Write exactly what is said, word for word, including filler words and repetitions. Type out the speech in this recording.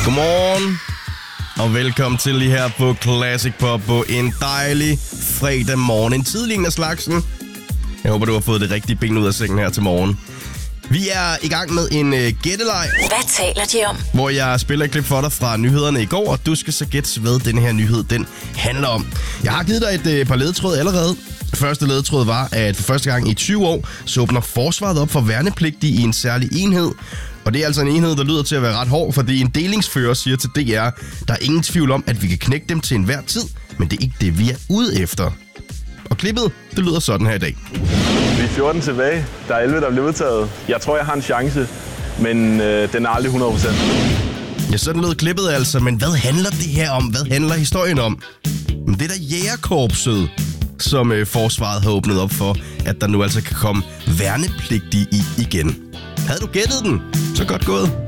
Godmorgen, og velkommen til lige her på Classic Pop på en dejlig fredag morgen. En tidlig en af slagsen. Jeg håber, du har fået det rigtige ben ud af sengen her til morgen. Vi er i gang med en uh, gætteleg. Hvad taler de om? Hvor jeg spiller et klip for dig fra nyhederne i går, og du skal så gætte, hvad den her nyhed den handler om. Jeg har givet dig et uh, par ledetråd allerede. Første ledetråd var, at for første gang i tyve år, så åbner forsvaret op for værnepligtige i en særlig enhed. Og det er altså en enhed, der lyder til at være ret hård, fordi en delingsfører siger til D R, der er ingen tvivl om, at vi kan knække dem til enhver tid, men det er ikke det, vi er ude efter. Og klippet, det lyder sådan her i dag. Vi er fjorten tilbage. Der er elleve, der bliver udtaget. Jeg tror, jeg har en chance, men øh, den er aldrig hundrede procent. Ja, sådan lød klippet altså, men hvad handler det her om? Hvad handler historien om? Men det er da jægerkorpset, som øh, forsvaret har åbnet op for, at der nu altså kan komme værnepligtige i igen. Havde du gættet den? Så godt gået.